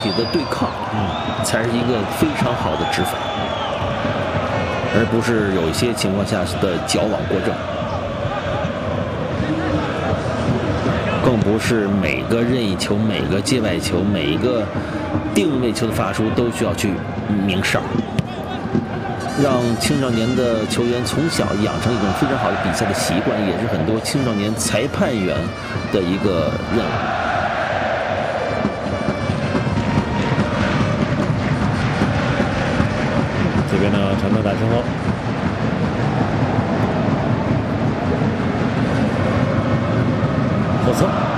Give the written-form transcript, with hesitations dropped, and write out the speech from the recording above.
的对抗，才是一个非常好的执法，而不是有一些情况下的矫枉过正，更不是每个任意球、每个界外球、每一个定位球的发出都需要去鸣哨，让青少年的球员从小养成一种非常好的比赛的习惯，也是很多青少年裁判员的一个任务。 这边呢，传到打身后，后侧。